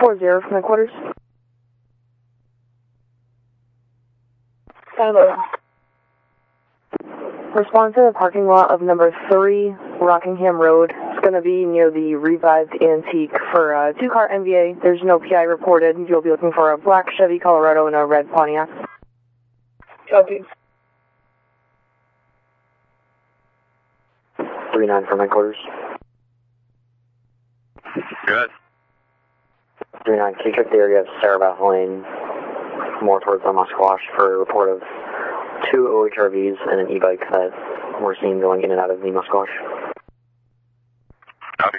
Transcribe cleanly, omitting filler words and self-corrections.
240 from headquarters. Hello. Respond to the parking lot of number 3, Rockingham Road. It's going to be near the Revived Antique for a 2-car MVA. There's no PI reported. You'll be looking for a black Chevy Colorado and a red Pontiac. Copy. 3-9 from headquarters. Good. 3-9, can you check the area of Sarabath Lane, more towards the Musquash, for a report of 2 OHRVs and an e-bike that we're seeing going in and out of the Musquash?